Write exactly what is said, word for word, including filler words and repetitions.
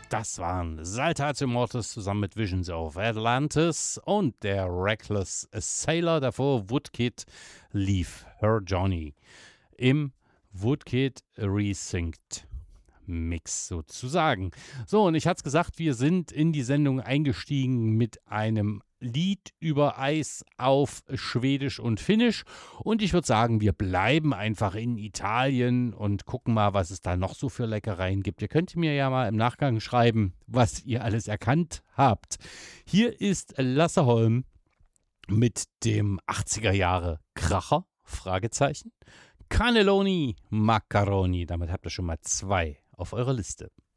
Das waren Saltatio Mortis zusammen mit Visions of Atlantis und der Reckless Sailor. Davor Woodkid Leave Her Johnny im Woodkid Resynced Mix sozusagen. So, und ich hatte es gesagt, wir sind in die Sendung eingestiegen mit einem Lied über Eis auf Schwedisch und Finnisch. Und ich würde sagen, wir bleiben einfach in Italien und gucken mal, was es da noch so für Leckereien gibt. Ihr könnt mir ja mal im Nachgang schreiben, was ihr alles erkannt habt. Hier ist Lasse Holm mit dem achtziger Jahre Kracher, Fragezeichen. Cannelloni Macaroni. Damit habt ihr schon mal zwei auf eurer Liste.